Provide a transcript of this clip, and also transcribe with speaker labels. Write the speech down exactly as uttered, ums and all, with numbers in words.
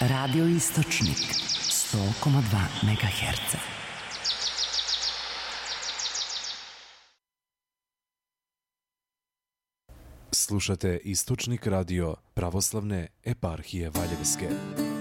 Speaker 1: Radio Istočnik sto zarez dva megaherca.
Speaker 2: Slušate Istočnik radio Pravoslavne eparhije Valjevske.